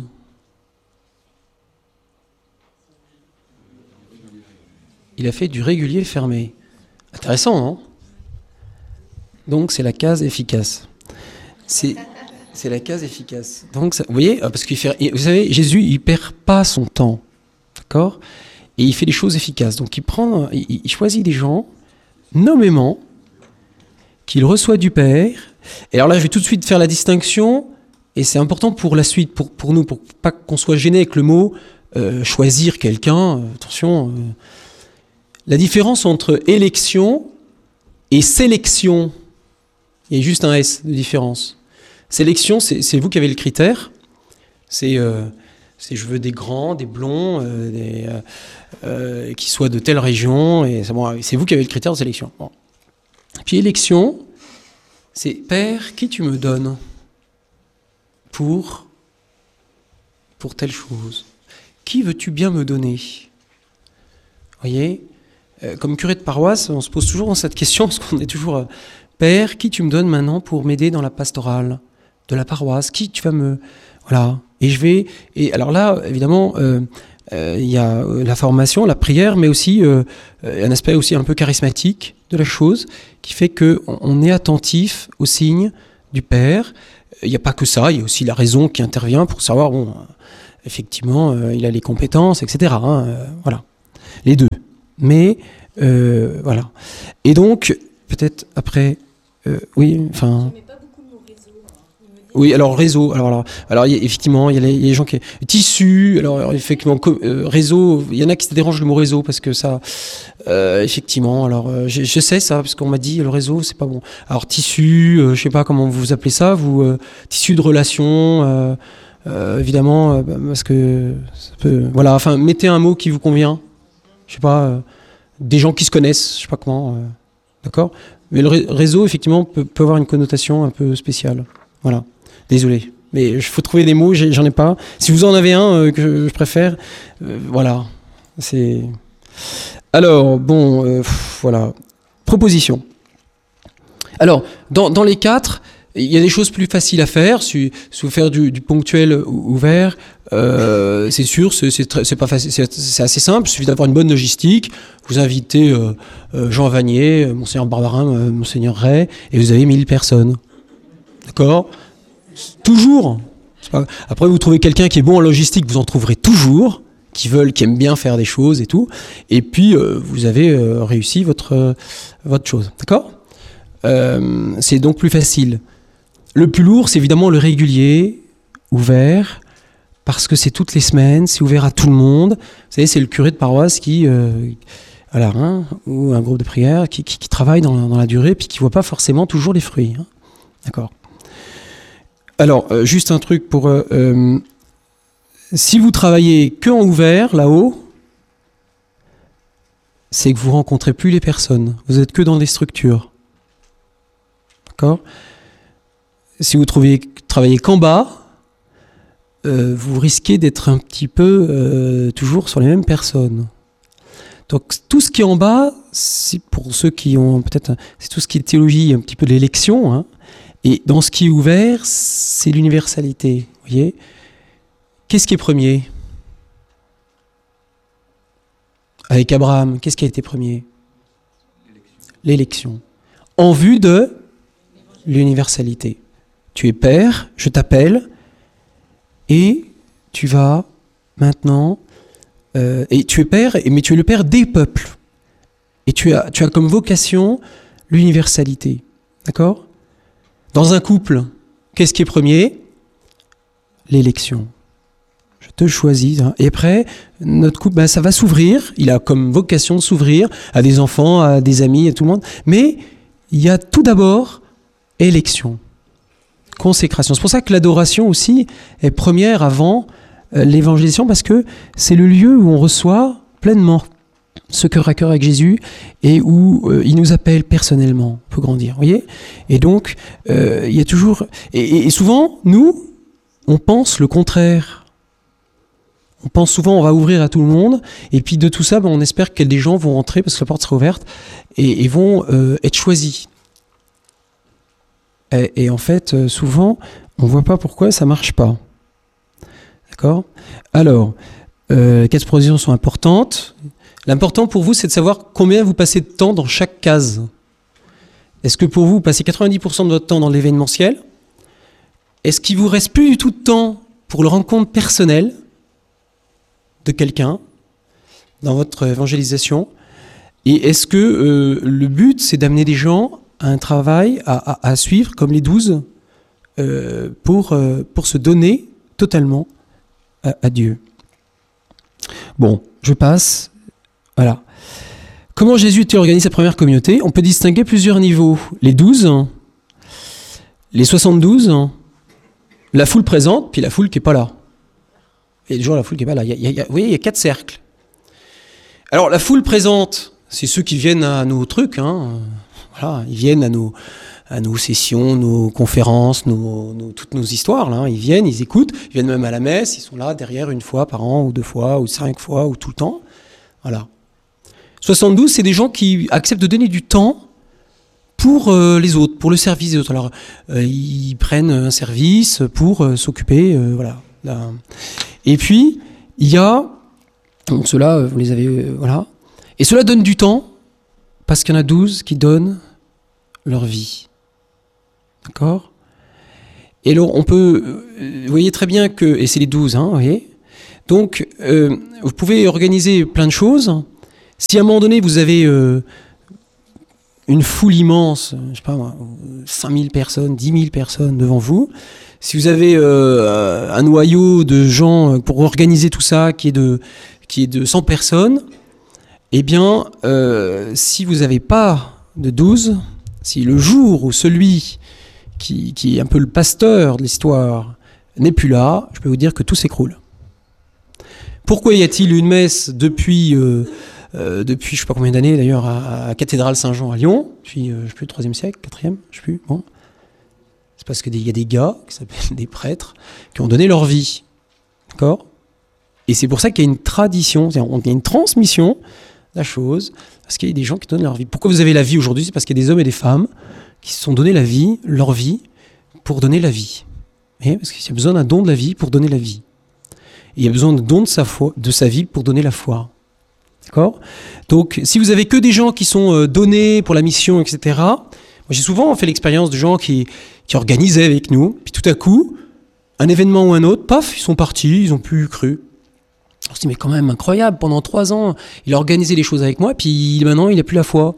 Il a fait du régulier fermé. Intéressant, non? Donc, c'est la case efficace. C'est... C'est la case efficace. Donc, ça, vous voyez, parce qu'il fait, vous savez, Jésus, il perd pas son temps, d'accord? Et il fait des choses efficaces. Donc, il prend, il, il choisit des gens nommément qu'il reçoit du Père. Et alors là, je vais tout de suite faire la distinction, et c'est important pour la suite, pour pour nous, pour pas qu'on soit gêné avec le mot euh, choisir quelqu'un. Euh, attention, euh, la différence entre élection et sélection, il y a juste un S de différence. Sélection, c'est, c'est vous qui avez le critère. C'est, euh, c'est je veux des grands, des blonds, euh, des, euh, euh, qui soient de telle région. Et c'est, bon, c'est vous qui avez le critère de sélection. Bon. Puis élection, c'est Père, qui tu me donnes pour, pour telle chose? Qui veux-tu bien me donner? Vous voyez, euh, comme curé de paroisse, on se pose toujours cette question, parce qu'on est toujours euh, Père, qui tu me donnes maintenant pour m'aider dans la pastorale de la paroisse? Qui tu vas me... Voilà. Et je vais... Et alors là, évidemment, euh, euh, il y a la formation, la prière, mais aussi euh, un aspect aussi un peu charismatique de la chose, qui fait qu'on on est attentif aux signes du Père. Il n'y a pas que ça, il y a aussi la raison qui intervient pour savoir, bon, effectivement, euh, il a les compétences, et cetera. Hein, euh, voilà. Les deux. Mais, euh, voilà. Et donc, peut-être après... Euh, oui, enfin... Oui, alors réseau, alors, alors, alors il y a, effectivement, il y a les, il y a les gens qui... Tissu, alors, alors effectivement, euh, réseau, il y en a qui se dérangent le mot réseau, parce que ça, euh, effectivement, alors, euh, je, je sais ça, parce qu'on m'a dit, le réseau, c'est pas bon. Alors, tissu, euh, je sais pas comment vous appelez ça, vous, euh, tissu de relation, euh, euh, évidemment, euh, parce que, ça peut, voilà, enfin, mettez un mot qui vous convient, je sais pas, euh, des gens qui se connaissent, je sais pas comment, euh, d'accord? Mais le réseau, effectivement, peut, peut avoir une connotation un peu spéciale, voilà. Désolé, mais il faut trouver des mots, j'en ai pas. Si vous en avez un euh, que je, je préfère, euh, voilà. C'est... Alors, bon, euh, pff, voilà. Proposition. Alors, dans, dans les quatre, il y a des choses plus faciles à faire. Si, si vous faire du, du ponctuel ouvert, euh, c'est sûr, c'est, c'est, très, c'est, pas facile, c'est, c'est assez simple. Il suffit d'avoir une bonne logistique. Vous invitez euh, euh, Jean Vanier, Monseigneur Barbarin, euh, Monseigneur Ray, et vous avez mille personnes. D'accord ? Toujours. Pas... Après, vous trouvez quelqu'un qui est bon en logistique, vous en trouverez toujours, qui veulent, qui aiment bien faire des choses et tout. Et puis, euh, vous avez euh, réussi votre, euh, votre chose. D'accord ? Euh, c'est donc plus facile. Le plus lourd, c'est évidemment le régulier, ouvert, parce que c'est toutes les semaines, c'est ouvert à tout le monde. Vous savez, c'est le curé de paroisse qui, euh, voilà, hein, ou un groupe de prière qui, qui, qui travaille dans, dans la durée, puis qui ne voit pas forcément toujours les fruits. Hein. D'accord. Alors, euh, juste un truc pour... Euh, euh, si vous travaillez que en ouvert, là-haut, c'est que vous ne rencontrez plus les personnes. Vous êtes que dans des structures. D'accord ? Si vous trouvez, travaillez qu'en bas, euh, vous risquez d'être un petit peu euh, toujours sur les mêmes personnes. Donc tout ce qui est en bas, c'est pour ceux qui ont peut-être, c'est tout ce qui est théologie, un petit peu de l'élection. Hein, et dans ce qui est ouvert, c'est l'universalité. Vous voyez ? Qu'est-ce qui est premier ? Avec Abraham, qu'est-ce qui a été premier ? L'élection. En vue de l'universalité. Tu es père, je t'appelle, et tu vas maintenant... Euh, et tu es père, mais tu es le père des peuples. Et tu as, tu as comme vocation l'universalité. D'accord ? Dans un couple, qu'est-ce qui est premier ? L'élection. Je te choisis. Hein. Et après, notre couple, ben, ça va s'ouvrir. Il a comme vocation de s'ouvrir à des enfants, à des amis, à tout le monde. Mais il y a tout d'abord élection. Consécration. C'est pour ça que l'adoration aussi est première avant euh, l'évangélisation, parce que c'est le lieu où on reçoit pleinement ce cœur à cœur avec Jésus et où euh, il nous appelle personnellement pour grandir. Vous voyez ? Et donc, euh, il y a toujours... Et, et, et souvent, nous, on pense le contraire. On pense souvent on va ouvrir à tout le monde, et puis de tout ça, ben, on espère que des gens vont rentrer parce que la porte sera ouverte et, et vont euh, être choisis. Et, et en fait, souvent, on ne voit pas pourquoi ça ne marche pas. D'accord ? Alors, euh, les quatre propositions sont importantes. L'important pour vous, c'est de savoir combien vous passez de temps dans chaque case. Est-ce que pour vous, vous passez quatre-vingt-dix pour cent de votre temps dans l'événementiel ? Est-ce qu'il ne vous reste plus du tout de temps pour le rencontre personnelle de quelqu'un dans votre évangélisation ? Et est-ce que euh, le but, c'est d'amener des gens à un travail à, à, à suivre, comme les douze, euh, pour, euh, pour se donner totalement à, à Dieu. Bon, je passe. Voilà. Comment Jésus était organisé sa première communauté ? On peut distinguer plusieurs niveaux. Les douze, les soixante-douze, la foule présente, puis la foule qui n'est pas là. Il y a toujours la foule qui n'est pas là. Il y a, il y a, vous voyez, il y a quatre cercles. Alors, la foule présente, c'est ceux qui viennent à nos trucs, hein. Voilà, ils viennent à nos, à nos sessions, nos conférences, nos, nos, toutes nos histoires. Là. Ils viennent, ils écoutent, ils viennent même à la messe, ils sont là derrière une fois par an, ou deux fois, ou cinq fois, ou tout le temps. Voilà. soixante-douze, c'est des gens qui acceptent de donner du temps pour euh, les autres, pour le service des autres. Alors, euh, ils prennent un service pour euh, s'occuper, euh, voilà. Là. Et puis, il y a, donc ceux-là, vous les avez, euh, voilà. Et ceux-là donnent du temps, parce qu'il y en a douze qui donnent leur vie. D'accord ? Et alors, on peut... Vous voyez très bien que... Et c'est les douze, hein, vous voyez ? Donc, euh, vous pouvez organiser plein de choses. Si à un moment donné, vous avez euh, une foule immense, je sais pas moi, cinq mille personnes, dix mille personnes devant vous, si vous avez euh, un noyau de gens pour organiser tout ça qui est de, qui est de cent personnes, eh bien, euh, si vous n'avez pas de douze, si le jour où celui qui, qui est un peu le pasteur de l'histoire n'est plus là, je peux vous dire que tout s'écroule. Pourquoi y a-t-il une messe depuis, euh, euh, depuis je ne sais pas combien d'années d'ailleurs, à, à Cathédrale Saint-Jean à Lyon, depuis, euh, je ne sais plus, le troisième siècle, quatrième, je ne sais plus, bon. C'est parce qu'il y a des gars, qui s'appellent des prêtres, qui ont donné leur vie. D'accord ? Et c'est pour ça qu'il y a une tradition, c'est-à-dire il y a une transmission la chose, parce qu'il y a des gens qui donnent leur vie. Pourquoi vous avez la vie aujourd'hui ? C'est parce qu'il y a des hommes et des femmes qui se sont donné la vie, leur vie, pour donner la vie. Et parce qu'il y a besoin d'un don de la vie pour donner la vie. Et il y a besoin d'un don de sa, foi, de sa vie pour donner la foi. D'accord ? Donc, si vous avez que des gens qui sont euh, donnés pour la mission, et cetera, moi j'ai souvent fait l'expérience de gens qui, qui organisaient avec nous, puis tout à coup, un événement ou un autre, paf, ils sont partis, ils n'ont plus cru. On se dit, mais quand même incroyable, pendant trois ans, il a organisé les choses avec moi, puis maintenant il n'a plus la foi.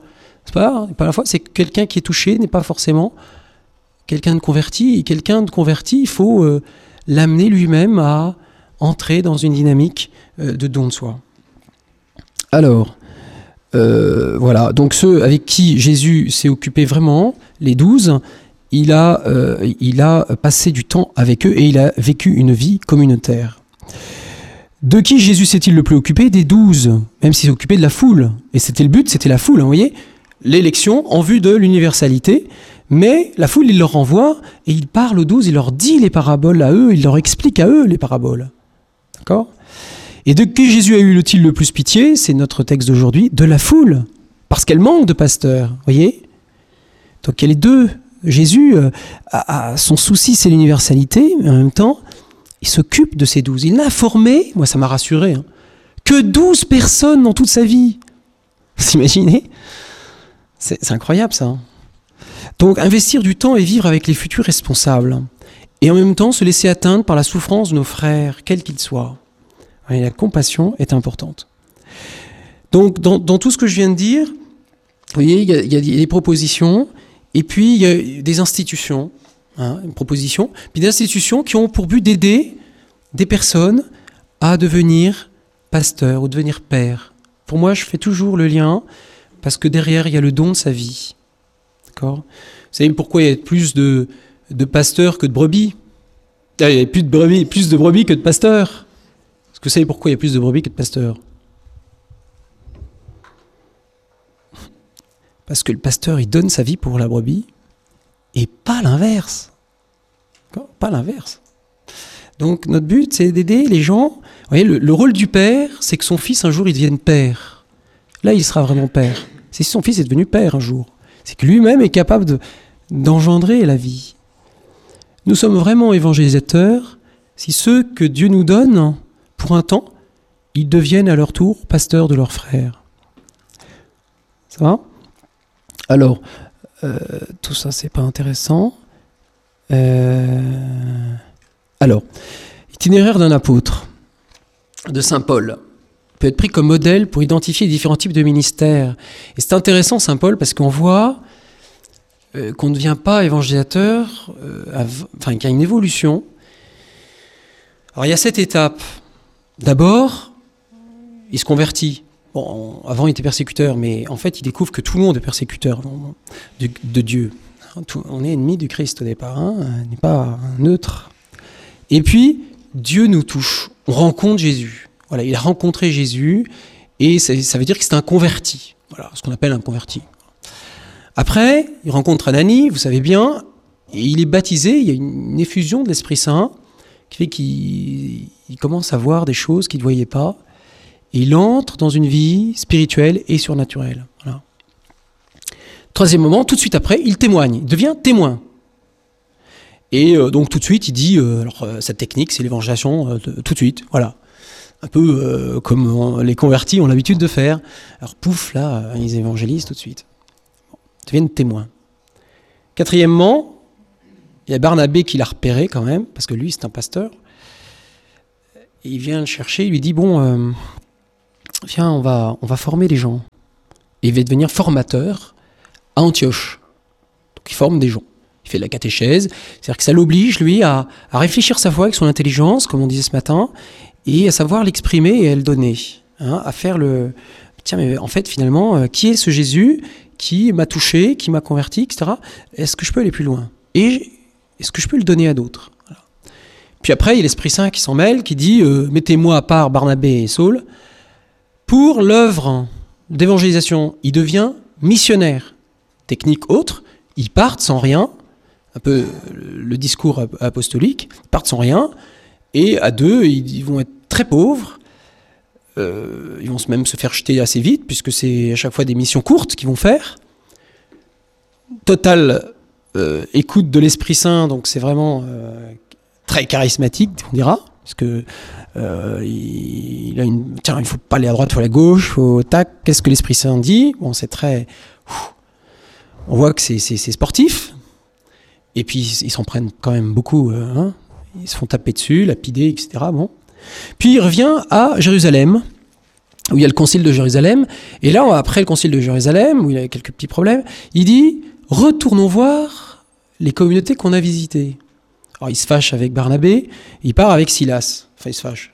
C'est pas, pas la foi, c'est que quelqu'un qui est touché n'est pas forcément quelqu'un de converti. Et quelqu'un de converti, il faut euh, l'amener lui-même à entrer dans une dynamique euh, de don de soi. Alors, euh, voilà, donc ceux avec qui Jésus s'est occupé vraiment, les douze, il a, euh, il a passé du temps avec eux et il a vécu une vie communautaire. De qui Jésus s'est-il le plus occupé? Des douze, même s'il s'est occupé de la foule. Et c'était le but, c'était la foule, hein, vous voyez, l'élection en vue de l'universalité. Mais la foule, il leur renvoie et il parle aux douze, il leur dit les paraboles à eux, il leur explique à eux les paraboles. D'accord? Et de qui Jésus a eu-t-il le plus pitié? C'est notre texte d'aujourd'hui, de la foule. Parce qu'elle manque de pasteurs, vous voyez? Donc il y a les deux. Jésus, euh, a, a, son souci, c'est l'universalité, mais en même temps, il s'occupe de ces douze. Il n'a formé, moi ça m'a rassuré, hein, que douze personnes dans toute sa vie. Vous imaginez? C'est, c'est incroyable ça. Donc investir du temps et vivre avec les futurs responsables. Et en même temps se laisser atteindre par la souffrance de nos frères, quels qu'ils soient. Et la compassion est importante. Donc dans, dans tout ce que je viens de dire, vous voyez, il y a, il y a des propositions, et puis il y a des institutions, hein, une proposition, puis des institutions qui ont pour but d'aider des personnes à devenir pasteurs ou devenir pères. Pour moi, je fais toujours le lien, parce que derrière, il y a le don de sa vie. D'accord ? Vous savez pourquoi il y a plus de, de pasteurs que de brebis ? Il y a plus de brebis, plus de brebis que de pasteurs. Est-ce que vous savez pourquoi il y a plus de brebis que de pasteurs ? Parce que le pasteur, il donne sa vie pour la brebis, et pas l'inverse. D'accord ? Pas l'inverse. Donc notre but, c'est d'aider les gens. Vous voyez, le, le rôle du père, c'est que son fils, un jour, il devienne père. Là, il sera vraiment père. C'est si son fils est devenu père un jour. C'est que lui-même est capable de, d'engendrer la vie. Nous sommes vraiment évangélisateurs si ceux que Dieu nous donne, pour un temps, ils deviennent à leur tour pasteurs de leurs frères. Ça va ? Alors, euh, tout ça, c'est pas intéressant. Euh... Alors, itinéraire d'un apôtre, de saint Paul, peut être pris comme modèle pour identifier les différents types de ministères. Et c'est intéressant, saint Paul, parce qu'on voit euh, qu'on ne devient pas évangélisateur, euh, av- enfin qu'il y a une évolution. Alors il y a sept étapes. D'abord, il se convertit. Bon, avant il était persécuteur, mais en fait il découvre que tout le monde est persécuteur de, de Dieu. Tout, on est ennemi du Christ au départ, hein, on n'est pas neutre. Et puis, Dieu nous touche. On rencontre Jésus. Voilà, il a rencontré Jésus et ça, ça veut dire que c'est un converti. Voilà, ce qu'on appelle un converti. Après, il rencontre Ananie, vous savez bien, et il est baptisé. Il y a une, une effusion de l'Esprit Saint qui fait qu'il il commence à voir des choses qu'il ne voyait pas. Et il entre dans une vie spirituelle et surnaturelle. Voilà. Troisième moment, tout de suite après, il témoigne. Il devient témoin. Et euh, donc tout de suite, il dit, euh, alors euh, cette technique, c'est l'évangélisation euh, de, tout de suite, voilà. Un peu euh, comme on, les convertis ont l'habitude de faire. Alors pouf, là, euh, ils évangélisent tout de suite. Bon, ils deviennent témoins. Quatrièmement, il y a Barnabé qui l'a repéré quand même, parce que lui, c'est un pasteur. Et il vient le chercher, il lui dit, bon, euh, viens, on va, on va former les gens. Et il va devenir formateur à Antioche. Donc il forme des gens. Il fait de la catéchèse, c'est-à-dire que ça l'oblige, lui, à, à réfléchir sa foi avec son intelligence, comme on disait ce matin, et à savoir l'exprimer et à le donner. Hein, à faire le... Tiens, mais en fait, finalement, euh, qui est ce Jésus qui m'a touché, qui m'a converti, et cetera. Est-ce que je peux aller plus loin ? Et est-ce que je peux le donner à d'autres ? Voilà. Puis après, il y a l'Esprit Saint qui s'en mêle, qui dit euh, « Mettez-moi à part Barnabé et Saul » pour l'œuvre d'évangélisation. Il devient missionnaire. Technique autre, ils partent sans rien, un peu le discours apostolique, ils partent sans rien, et à deux, ils vont être très pauvres, euh, ils vont même se faire jeter assez vite, puisque c'est à chaque fois des missions courtes qu'ils vont faire. Total euh, écoute de l'Esprit Saint, donc c'est vraiment euh, très charismatique, on dira, parce que euh, il, il a une, tiens, il ne faut pas aller à droite ou à la gauche, faut tac, qu'est-ce que l'Esprit Saint dit ? Bon, c'est très... Ouf, on voit que c'est, c'est, c'est sportif, et puis ils s'en prennent quand même beaucoup, euh, hein, ils se font taper dessus, lapider, et cetera. Bon. Puis il revient à Jérusalem, où il y a le concile de Jérusalem. Et là, après le concile de Jérusalem, où il y a quelques petits problèmes, il dit « Retournons voir les communautés qu'on a visitées ». Alors, il se fâche avec Barnabé, il part avec Silas. Enfin, il se fâche.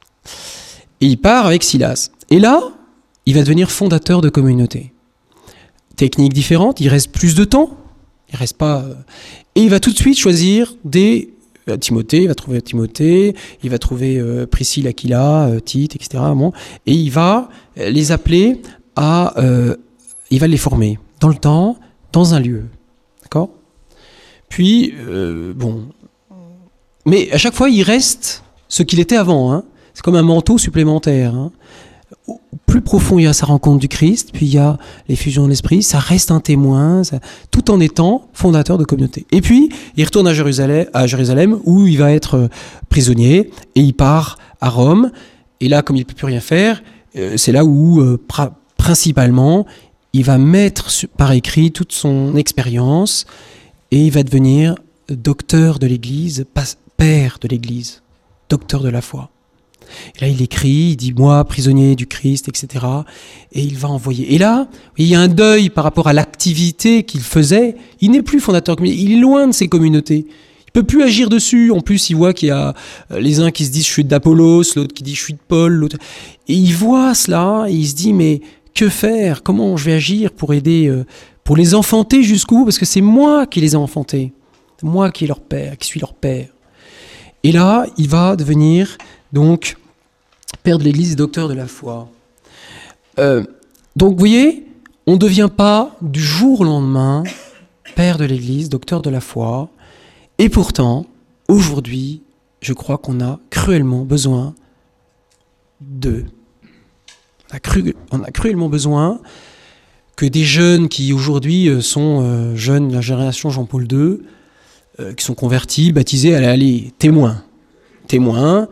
Et il part avec Silas. Et là, il va devenir fondateur de communauté. Technique différente, il reste plus de temps. Il reste pas... Et il va tout de suite choisir des... Timothée, il va trouver Timothée, il va trouver euh, Priscille, Aquila, euh, Tite, et cetera. Bon, et il va les appeler à... Euh, il va les former dans le temps, dans un lieu. D'accord ? Puis, euh, bon... Mais à chaque fois, il reste ce qu'il était avant. Hein. C'est comme un manteau supplémentaire. Hein. Au plus profond, il y a sa rencontre du Christ, puis il y a l'effusion de l'Esprit. Ça reste un témoin, ça, tout en étant fondateur de communauté. Et puis, il retourne à Jérusalem, à Jérusalem, où il va être prisonnier, et il part à Rome. Et là, comme il ne peut plus rien faire, euh, c'est là où, euh, pra- principalement, il va mettre par écrit toute son expérience, et il va devenir docteur de l'Église, pas père de l'Église, docteur de la foi. Et là, il écrit, il dit « Moi, prisonnier du Christ », et cetera. Et il va envoyer. Et là, il y a un deuil par rapport à l'activité qu'il faisait. Il n'est plus fondateur, il est loin de ses communautés. Il ne peut plus agir dessus. En plus, il voit qu'il y a les uns qui se disent « Je suis d'Apollos », l'autre qui dit « Je suis de Paul », l'autre... Et il voit cela, et il se dit « Mais que faire ? Comment je vais agir pour aider, euh, pour les enfanter jusqu'où ? Parce que c'est moi qui les ai enfantés. C'est moi qui est leur père, qui suis leur père. » Et là, il va devenir, donc, père de l'Église et docteur de la foi. Euh, donc, vous voyez, on ne devient pas du jour au lendemain père de l'Église, docteur de la foi. Et pourtant, aujourd'hui, je crois qu'on a cruellement besoin d'eux. On a, cru, on a cruellement besoin que des jeunes qui, aujourd'hui, sont euh, jeunes de la génération Jean-Paul deux, qui sont convertis, baptisés, allez, allez, témoins. Témoins.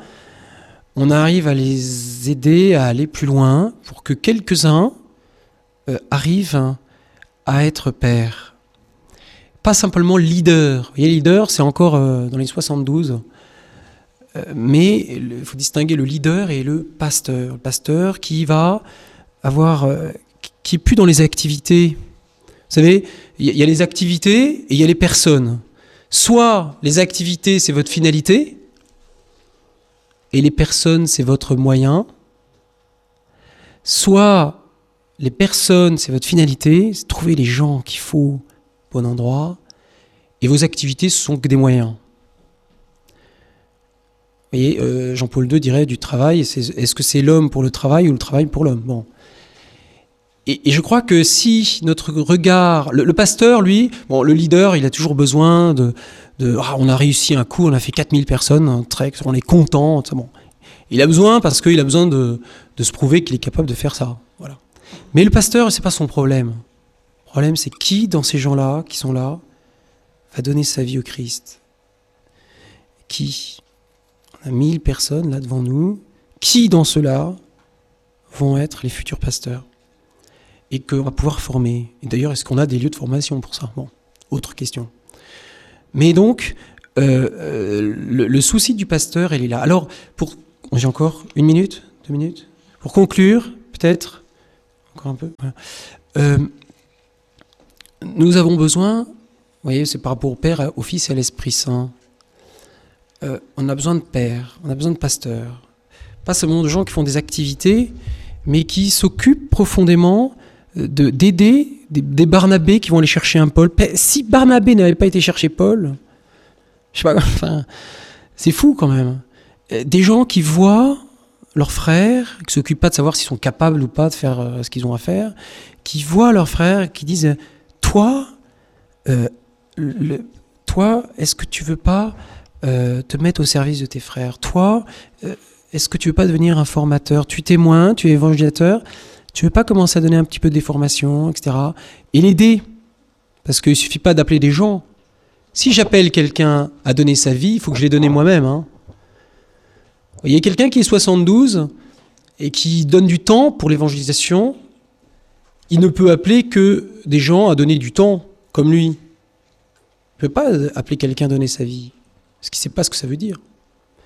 On arrive à les aider à aller plus loin pour que quelques-uns euh, arrivent à être pères. Pas simplement leader. Vous voyez, leader, c'est encore euh, dans les soixante-douze. Euh, mais il faut distinguer le leader et le pasteur. Le pasteur qui va avoir... Euh, qui est plus dans les activités. Vous savez, il y, y a les activités et il y a les personnes. Soit les activités, c'est votre finalité, et les personnes, c'est votre moyen. Soit les personnes, c'est votre finalité, c'est trouver les gens qu'il faut au bon endroit, et vos activités, ce sont que des moyens. Vous voyez, euh, Jean-Paul deux dirait du travail, c'est, est-ce que c'est l'homme pour le travail ou le travail pour l'homme ? Bon. Et, et je crois que si notre regard... Le, le pasteur, lui, bon, le leader, il a toujours besoin de... de ah, on a réussi un coup, on a fait quatre mille personnes, un trek, on est content. Bon. Il a besoin parce qu'il a besoin de, de se prouver qu'il est capable de faire ça. Voilà. Mais le pasteur, c'est pas son problème. Le problème, c'est qui, dans ces gens-là, qui sont là, va donner sa vie au Christ ? Qui ? On a mille personnes là devant nous. Qui, dans ceux-là, vont être les futurs pasteurs ? Et qu'on va pouvoir former. Et d'ailleurs, est-ce qu'on a des lieux de formation pour ça ? Bon, autre question. Mais donc, euh, euh, le, le souci du pasteur, il est là. Alors, pour, j'ai encore une minute, deux minutes. Pour conclure, peut-être, encore un peu. Voilà. Euh, nous avons besoin, vous voyez, c'est par rapport au Père, au Fils et à l'Esprit Saint. Euh, on a besoin de pères, on a besoin de pasteurs. Pas seulement de gens qui font des activités, mais qui s'occupent profondément De, d'aider des, des Barnabés qui vont aller chercher un Paul. Si Barnabé n'avait pas été chercher Paul, je sais pas, enfin, c'est fou quand même. Des gens qui voient leurs frères, qui ne s'occupent pas de savoir s'ils sont capables ou pas de faire euh, ce qu'ils ont à faire, qui voient leurs frères, qui disent « Toi, euh, le, toi, est-ce que tu veux pas euh, te mettre au service de tes frères ? Toi, euh, est-ce que tu veux pas devenir un formateur ? Tu es témoin, tu es évangélisateur. Tu veux pas commencer à donner un petit peu de formation, et cetera. Et l'aider. Parce qu'il ne suffit pas d'appeler des gens. Si j'appelle quelqu'un à donner sa vie, il faut que je l'ai donné moi-même. Hein. Il y a quelqu'un qui est soixante-douze et qui donne du temps pour l'évangélisation. Il ne peut appeler que des gens à donner du temps, comme lui. Il ne peut pas appeler quelqu'un à donner sa vie. Parce qu'il ne sait pas ce que ça veut dire.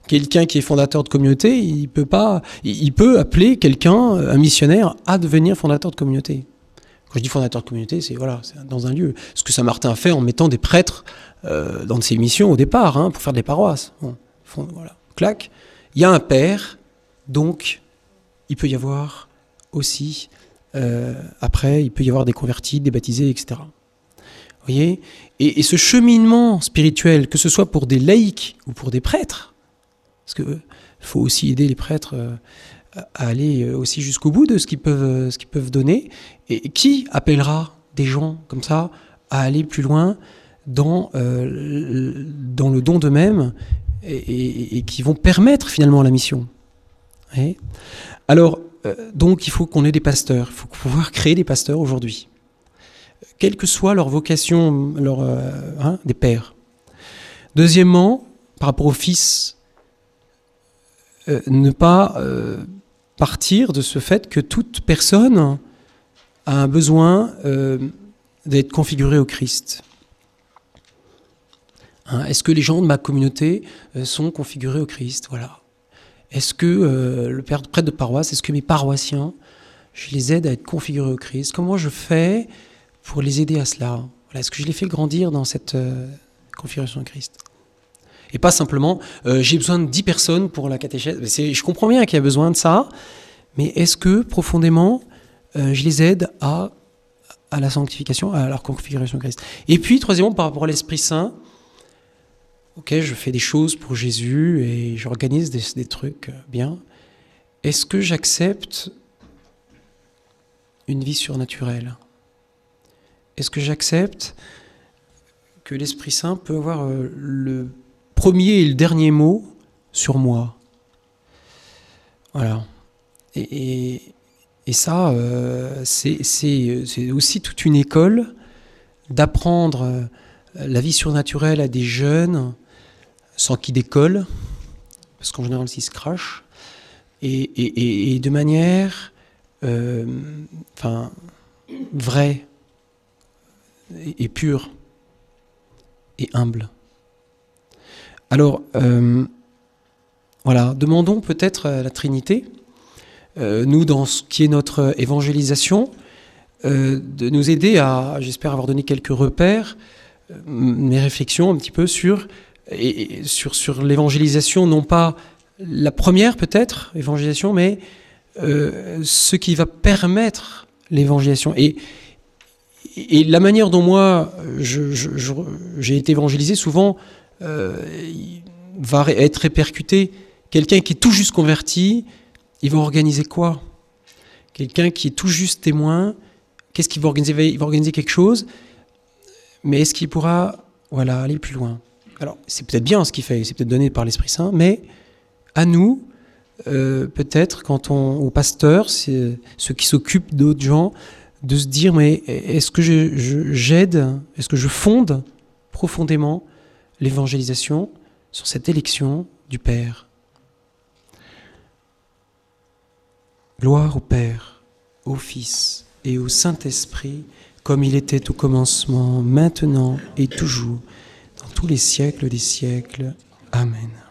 Quelqu'un qui est fondateur de communauté, il peut pas, il peut appeler quelqu'un, un missionnaire, à devenir fondateur de communauté. Quand je dis fondateur de communauté, c'est voilà, c'est dans un lieu. Ce que Saint-Martin a fait en mettant des prêtres euh, dans ses missions au départ, hein, pour faire des paroisses. Bon, fond, voilà, clac. Il y a un père, donc il peut y avoir aussi, euh, après, il peut y avoir des convertis, des baptisés, et cetera. Vous voyez ? et, et ce cheminement spirituel, que ce soit pour des laïcs ou pour des prêtres, parce qu'il faut aussi aider les prêtres euh, à aller aussi jusqu'au bout de ce qu'ils peuvent, ce qu'ils peuvent donner. Et qui appellera des gens comme ça à aller plus loin dans, euh, dans le don d'eux-mêmes et, et, et qui vont permettre finalement la mission. Et alors, euh, donc il faut qu'on ait des pasteurs, il faut pouvoir créer des pasteurs aujourd'hui. Quelle que soit leur vocation, leur, euh, hein, des pères. Deuxièmement, par rapport aux fils, Euh, ne pas euh, partir de ce fait que toute personne a un besoin euh, d'être configurée au Christ. Hein, est-ce que les gens de ma communauté euh, sont configurés au Christ ? Voilà. Est-ce que euh, le père prêtre de paroisse, est-ce que mes paroissiens, je les aide à être configurés au Christ ? Comment je fais pour les aider à cela ? Voilà. Est-ce que je les fais grandir dans cette euh, configuration au Christ ? Et pas simplement, euh, j'ai besoin de dix personnes pour la catéchèse. C'est, je comprends bien qu'il y a besoin de ça, mais est-ce que, profondément, euh, je les aide à, à la sanctification, à leur configuration de Christ ? Et puis, troisièmement, par rapport à l'Esprit Saint, ok, je fais des choses pour Jésus et j'organise des, des trucs bien. Est-ce que j'accepte une vie surnaturelle ? Est-ce que j'accepte que l'Esprit Saint peut avoir euh, le premier et le dernier mot sur moi. Voilà. Et, et, et ça, euh, c'est, c'est, c'est aussi toute une école d'apprendre la vie surnaturelle à des jeunes sans qu'ils décollent, parce qu'en général, ils se crachent, et, et, et, et de manière euh, enfin, vraie et, et pure et humble. Alors, euh, voilà, demandons peut-être à la Trinité, euh, nous, dans ce qui est notre évangélisation, euh, de nous aider à, j'espère avoir donné quelques repères, euh, mes réflexions un petit peu sur, et, et sur, sur l'évangélisation, non pas la première peut-être, évangélisation, mais euh, ce qui va permettre l'évangélisation. Et, et la manière dont moi, je, je, je, j'ai été évangélisé, souvent, Euh, va être répercuté. Quelqu'un qui est tout juste converti, il va organiser quoi ? Quelqu'un qui est tout juste témoin, qu'est-ce qu'il va organiser ? Il va organiser quelque chose, mais est-ce qu'il pourra voilà, aller plus loin ? Alors, c'est peut-être bien ce qu'il fait, c'est peut-être donné par l'Esprit Saint, mais à nous, euh, peut-être, quand on, aux pasteurs, c'est ceux qui s'occupent d'autres gens, de se dire, mais est-ce que je, je, j'aide, est-ce que je fonde profondément l'évangélisation sur cette élection du Père. Gloire au Père, au Fils et au Saint-Esprit, comme il était au commencement, maintenant et toujours, dans tous les siècles des siècles. Amen.